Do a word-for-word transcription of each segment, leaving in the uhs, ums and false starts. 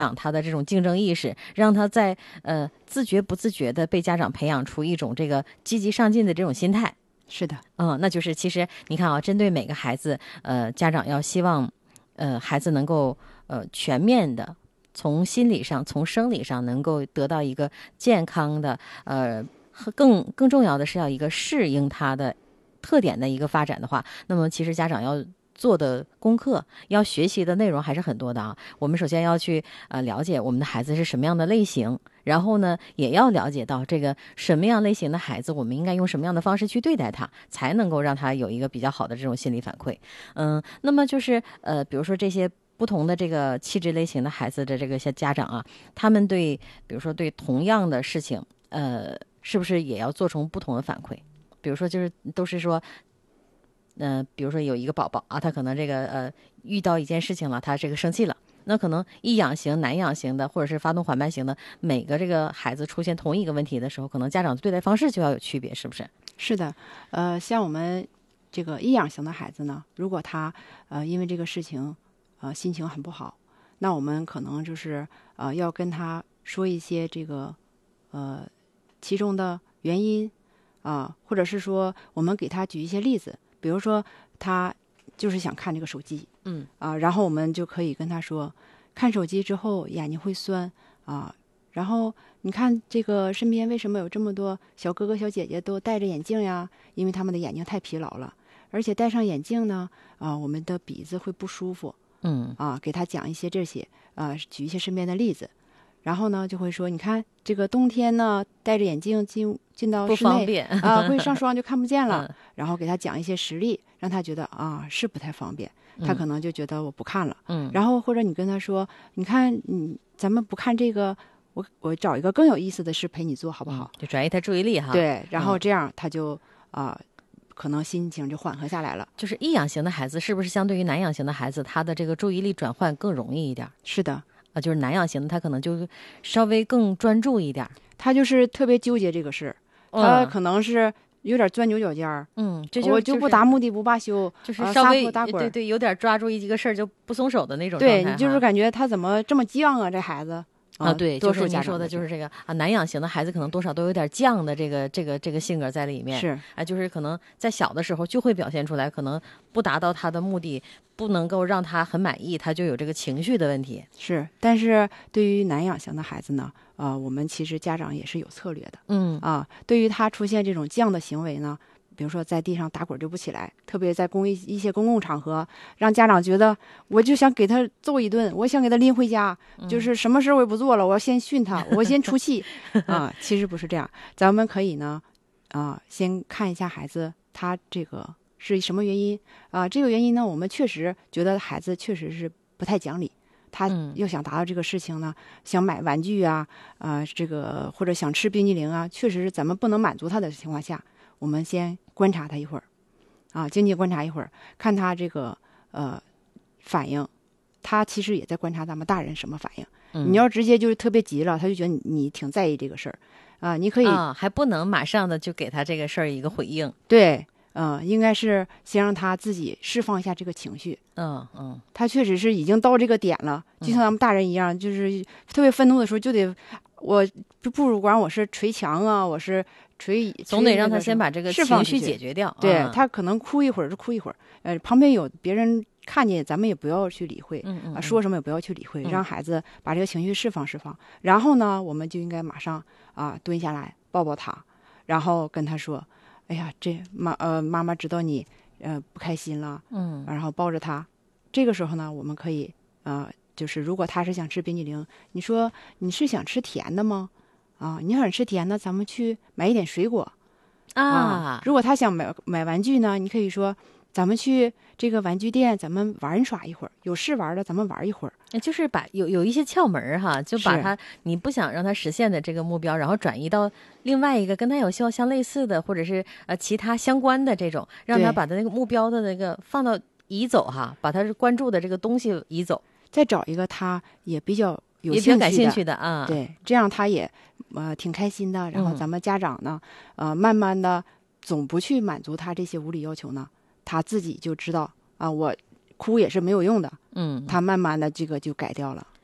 养他的这种竞争意识，让他在呃自觉不自觉的被家长培养出一种这个积极上进的这种心态。 是的， 嗯，那就是其实你看啊，针对每个孩子，呃，家长要希望，呃，孩子能够呃全面的从心理上、从生理上能够得到一个健康的，呃，和更更重要的是要一个适应他的特点的一个发展的话，那么其实家长要做的功课，要学习的内容还是很多的啊。我们首先要去呃了解我们的孩子是什么样的类型，然后呢，也要了解到这个什么样类型的孩子，我们应该用什么样的方式去对待他，才能够让他有一个比较好的这种心理反馈。嗯，那么就是呃，比如说这些不同的这个气质类型的孩子的这个些家长啊，他们对比如说对同样的事情，呃，是不是也要做出不同的反馈？比如说就是都是说。嗯、呃，比如说有一个宝宝啊，他可能这个呃遇到一件事情了，他这个生气了，那可能易养型、难养型的，或者是发动缓慢型的，每个这个孩子出现同一个问题的时候，可能家长对待方式就要有区别，是不是？ 是的，呃，像我们这个易养型的孩子呢，如果他呃因为这个事情呃心情很不好，那我们可能就是呃要跟他说一些这个呃其中的原因啊、呃，或者是说我们给他举一些例子。比如说他就是想看这个手机， 嗯啊，然后我们就可以跟他说，看手机之后眼睛会酸啊，然后你看这个身边为什么有这么多小哥哥小姐姐都戴着眼镜呀？因为他们的眼睛太疲劳了，而且戴上眼镜呢，啊，我们的鼻子会不舒服， 嗯啊，给他讲一些这些，啊，举一些身边的例子。然后呢，就会说，你看这个冬天呢，戴着眼镜进进到室内啊，会上霜就看不见了。嗯、然后给他讲一些实例，让他觉得啊是不太方便，他可能就觉得我不看了。 嗯， 然后或者你跟他说，你看，你咱们不看这个，我我找一个更有意思的事陪你做，好不好？ 嗯、就转移他注意力哈。 对，然后这样他就啊、呃，可能心情就缓和下来了。 就是易养型的孩子，是不是相对于难养型的孩子，他的这个注意力转换更容易一点？ 是的。 啊，就是难养型的，他可能就稍微更专注一点， 他就是特别纠结这个事儿， 嗯、 他可能是有点钻牛角尖儿， 嗯，这就我就不达目的不罢休， 就是稍微、 呃、撒泼打滚， 对对，有点抓住一个事儿就不松手的那种状态。对，你就是感觉他怎么这么犟啊，这孩子。 啊，对， 就是您说的，就是这个啊，难养型的孩子可能多少都有点犟的这个这个这个性格在里面， 是啊，就是可能在小的时候就会表现出来，可能不达到他的目的，不能够让他很满意，他就有这个情绪的问题。 是，但是对于难养型的孩子呢，呃，我们其实家长也是有策略的， 嗯啊，对于他出现这种犟的行为呢。比如说在地上打滚就不起来，特别在公一一些公共场合，让家长觉得我就想给他揍一顿，我想给他拎回家， 嗯、 就是什么事我也不做了，我要先训他，我先出气啊。其实不是这样，咱们可以呢，啊，先看一下孩子他这个是什么原因啊？这个原因呢，我们确实觉得孩子确实是不太讲理，他又想达到这个事情呢，嗯、想买玩具啊，啊，这个或者想吃冰激凌啊，确实是咱们不能满足他的情况下。我们先观察他一会儿，啊，静静观察一会儿，看他这个呃反应，他其实也在观察咱们大人什么反应。 嗯、 你要直接就是特别急了，他就觉得你你挺在意这个事儿，啊，你可以啊，还不能马上的就给他这个事儿一个回应。 对，嗯、呃，应该是先让他自己释放一下这个情绪。 嗯嗯， 他确实是已经到这个点了，就像咱们大人一样，嗯、就是特别愤怒的时候就得，我不如管我是捶墙啊，我是。捶总得让他先把这个情绪解决掉。 对、 嗯、 他可能哭一会儿就哭一会儿，呃，旁边有别人看见，咱们也不要去理会， 嗯嗯啊，说什么也不要去理会， 嗯、 让孩子把这个情绪释放释放。然后呢，我们就应该马上啊蹲下来抱抱他，然后跟他说：“哎呀，这妈呃妈妈知道你呃不开心了。” 嗯， 然后抱着他。这个时候呢，我们可以呃，就是如果他是想吃冰激凌，你说你是想吃甜的吗？啊，你想吃甜的，咱们去买一点水果， 啊。 啊如果他想买买玩具呢，你可以说，咱们去这个玩具店，咱们玩耍一会儿，有事玩的，咱们玩一会儿。 就是把有有一些窍门哈，就把他你不想让他实现的这个目标，然后转移到另外一个跟他有相相类似的，或者是呃其他相关的这种，让他把他那个目标的那个放到移走哈，把他关注的这个东西移走， 再找一个他也比较有也比较感兴趣的啊， 对，这样他也呃挺开心的。然后咱们家长呢，嗯、呃，慢慢的总不去满足他这些无理要求呢，他自己就知道啊，我哭也是没有用的， 嗯， 他慢慢的这个就改掉了。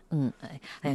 嗯，哎哎呀，